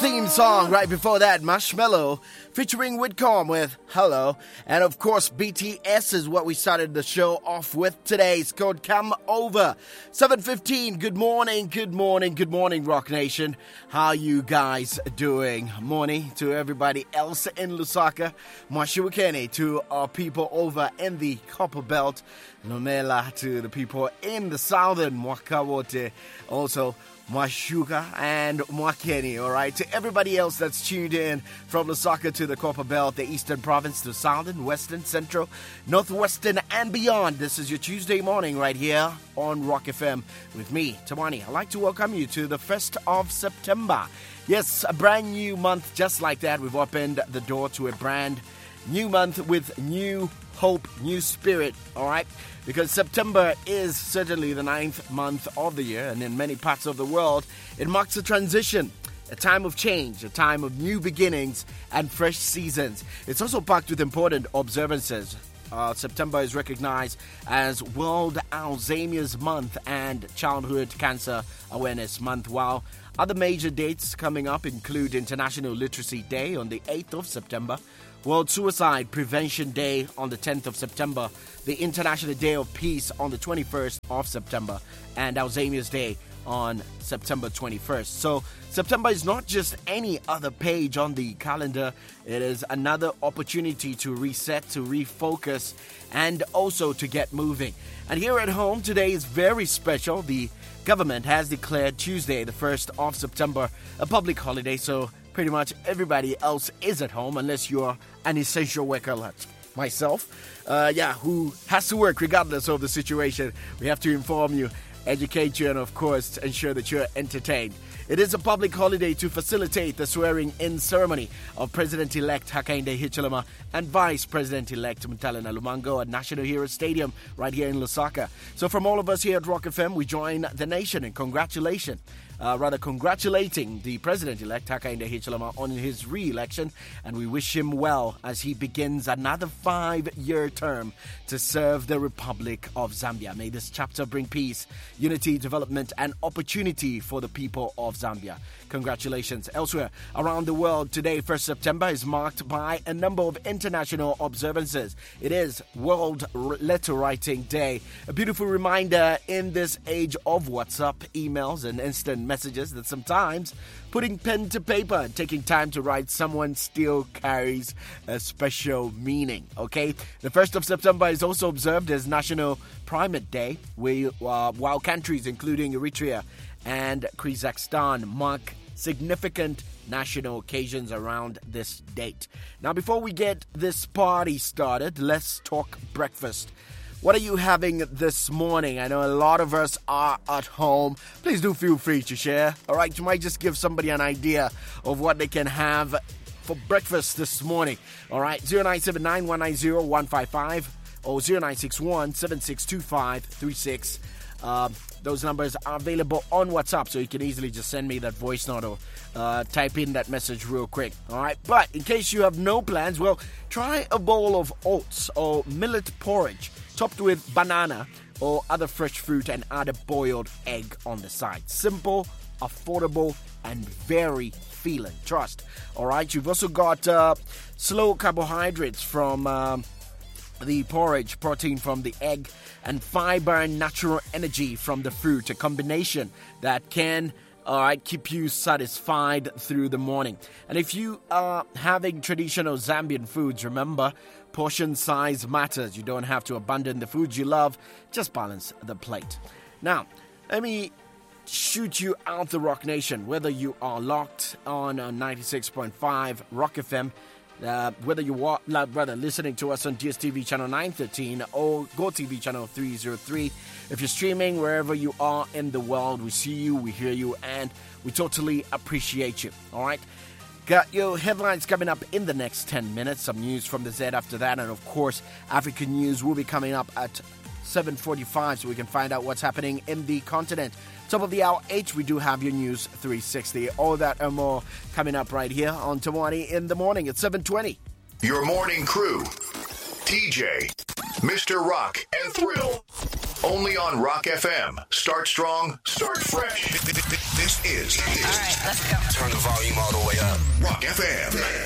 Theme song right before that, Marshmello featuring Whitcomb with Hello. And of course, BTS is what we started the show off with today. It's called Come Over. 7:15. Good morning, good morning, good morning, Rock Nation. How you guys doing? Morning to everybody else in Lusaka. Mwashiwakene to our people over in the Copper Belt. Nomela to the people in the southern Mwakawote. Also, Mwashuka and Mwakeni, all right? To everybody else that's tuned in from Lusaka to the Copper Belt, the Eastern Province to Southern, Western, Central, Northwestern, and beyond. This is your Tuesday morning right here on Rock FM with me, Tamani. I'd like to welcome you to the 1st of September. Yes, a brand new month just like that. We've opened the door to a brand new month with new hope, new spirit, all right? Because September is certainly the 9th month of the year, and in many parts of the world, it marks a transition, a time of change, a time of new beginnings and fresh seasons. It's also packed with important observances. September is recognized as World Alzheimer's Month and Childhood Cancer Awareness Month, while other major dates coming up include International Literacy Day on the 8th of September, World Suicide Prevention Day on the 10th of September, the International Day of Peace on the 21st of September, and Alzheimer's Day on September 21st. So September is not just any other page on the calendar. It is another opportunity to reset, to refocus, and also to get moving. And here at home, today is very special. The government has declared Tuesday, the 1st of September, a public holiday, so pretty much everybody else is at home unless you're an essential worker like myself, who has to work regardless of the situation. We have to inform you, educate you, and of course ensure that you're entertained. It is a public holiday to facilitate the swearing-in ceremony of President-elect Hakainde Hichilema and Vice President-elect Mutale Lumango at National Hero Stadium right here in Lusaka. So from all of us here at Rock FM, we join the nation in congratulating the President-elect Hakainde Hichilema on his re-election, and we wish him well as he begins another 5-year term to serve the Republic of Zambia. May this chapter bring peace, unity, development, and opportunity for the people of Zambia. Congratulations. Elsewhere around the world, today, 1st September, is marked by a number of international observances. It is World Letter Writing Day, a beautiful reminder in this age of WhatsApp, emails, and instant messages that sometimes putting pen to paper and taking time to write someone still carries a special meaning, okay? The 1st of September is also observed as National Primate Day, while countries including Eritrea and Kazakhstan mark significant national occasions around this date. Now, before we get this party started, let's talk breakfast. What are you having this morning? I know a lot of us are at home. Please do feel free to share. All right, you might just give somebody an idea of what they can have for breakfast this morning. All right, 0979-190-155 or 0961-762536. Those numbers are available on WhatsApp, so you can easily just send me that voice note or type in that message real quick. All right, but in case you have no plans, well, try a bowl of oats or millet porridge topped with banana or other fresh fruit and add a boiled egg on the side. Simple, affordable, and very filling. Trust. All right, you've also got slow carbohydrates from the porridge, protein from the egg, and fiber and natural energy from the fruit, a combination that can keep you satisfied through the morning. And if you are having traditional Zambian foods, remember, portion size matters. You don't have to abandon the foods you love, just balance the plate. Now, let me shoot you out the Rock Nation, whether you are locked on 96.5 Rock FM, whether you are listening to us on DSTV channel 913 or GoTV channel 303. If you're streaming wherever you are in the world, we see you, we hear you, and we totally appreciate you. All right. Got your headlines coming up in the next 10 minutes. Some news from the Z after that. And of course, African news will be coming up at 7:45 so we can find out what's happening in the continent. Top of the hour 8, we do have your News 360. All that and more coming up right here on Tamani in the morning at 7:20. Your morning crew, TJ, Mr. Rock, and Thrill. Only on Rock FM. Start strong, start fresh. This This is All right, let's go. Turn the volume all the way up. Rock FM.